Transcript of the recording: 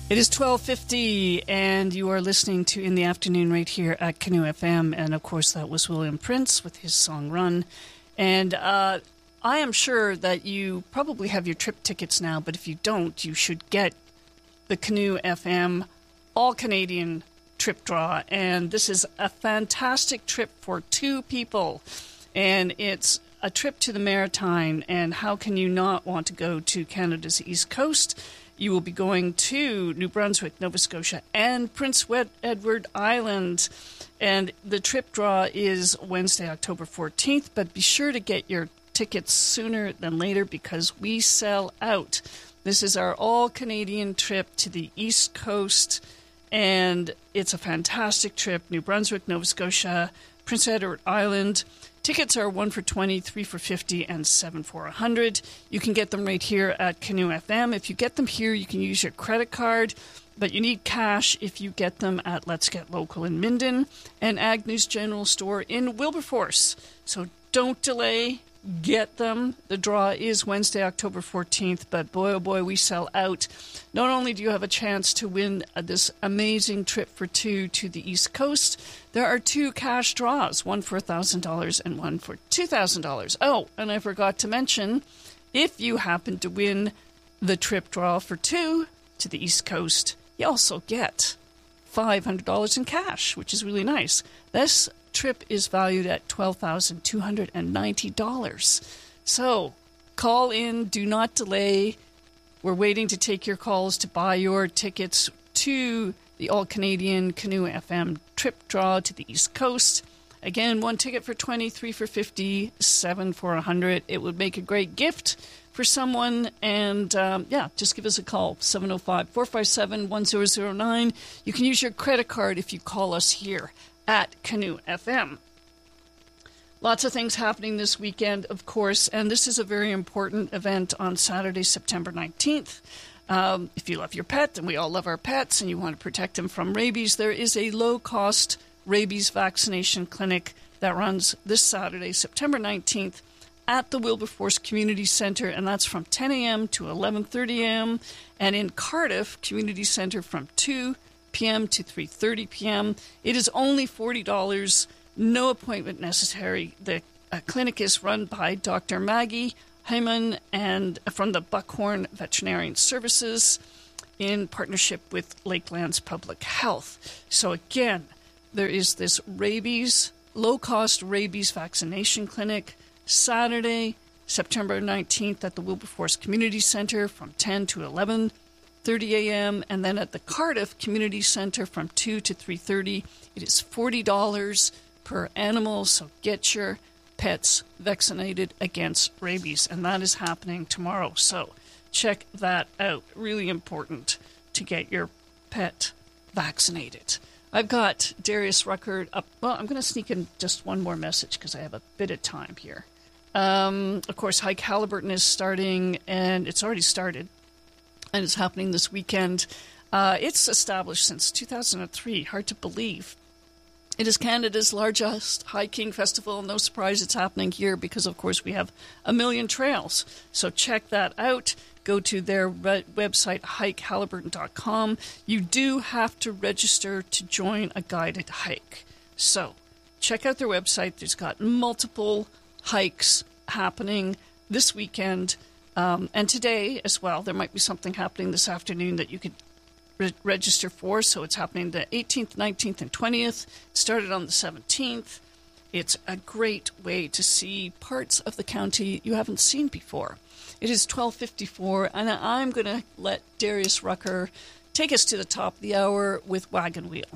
It is 12:50, and you are listening to In the Afternoon right here at Canoe FM. And, of course, that was William Prince with his song Run. And I am sure that you probably have your trip tickets now, but if you don't, you should get the Canoe FM All-Canadian Trip Draw. And this is a fantastic trip for two people. And it's a trip to the Maritime. And how can you not want to go to Canada's East Coast? You will be going to New Brunswick, Nova Scotia, and Prince Edward Island. And the trip draw is Wednesday, October 14th. But be sure to get your tickets sooner than later because we sell out. This is our all-Canadian trip to the East Coast. And it's a fantastic trip. New Brunswick, Nova Scotia, Prince Edward Island. Tickets are 1 for $20, 3 for $50, and 7 for $100. You can get them right here at Canoe FM. If you get them here, you can use your credit card, but you need cash if you get them at Let's Get Local in Minden and Agnews General Store in Wilberforce. So don't delay. Get them. The draw is Wednesday, October 14th, but boy, oh boy, we sell out. Not only do you have a chance to win this amazing trip for two to the East Coast, there are two cash draws, one for $1,000 and one for $2,000. Oh, and I forgot to mention, if you happen to win the trip draw for two to the East Coast, you also get $500 in cash, which is really nice. This trip is valued at $12,290. So call in, do not delay. We're waiting to take your calls to buy your tickets to the All-Canadian Canoe FM trip draw to the East Coast. Again, one ticket for $20, 3 for $50, 7 for $100. It would make a great gift for someone. And, just give us a call, 705-457-1009. You can use your credit card if you call us here at Canoe FM. Lots of things happening this weekend, of course, and this is a very important event on Saturday, September 19th. If you love your pet, and we all love our pets, and you want to protect them from rabies, there is a low-cost rabies vaccination clinic that runs this Saturday, September 19th, at the Wilberforce Community Centre, and that's from 10 a.m. to 11:30 a.m., and in Cardiff Community Centre from 2 p.m. to 3:30 p.m. It is only $40, no appointment necessary. The clinic is run by Dr. Maggie Hyman and from the Buckhorn Veterinarian Services in partnership with Lakelands Public Health. So again, there is this low-cost rabies vaccination clinic Saturday, September 19th at the Wilberforce Community Centre from 10 to 11:30 a.m. and then at the Cardiff Community Centre from 2 to 3:30. It is $40 per animal, so get your pets vaccinated against rabies, and that is happening tomorrow. So check that out. Really important to get your pet vaccinated. I've got Darius Rucker up. Well, I'm going to sneak in just one more message because I have a bit of time here. Of course, Hike Halliburton is starting, and it's already started. And it's happening this weekend. It's established since 2003. Hard to believe. It is Canada's largest hiking festival. No surprise it's happening here because, of course, we have a million trails. So check that out. Go to their website, hikehalliburton.com. You do have to register to join a guided hike. So check out their website. There's got multiple hikes happening this weekend. And today as well, there might be something happening this afternoon that you could register for. So it's happening the 18th, 19th, and 20th. It started on the 17th. It's a great way to see parts of the county you haven't seen before. It is 12:54, and I'm going to let Darius Rucker take us to the top of the hour with Wagon Wheel.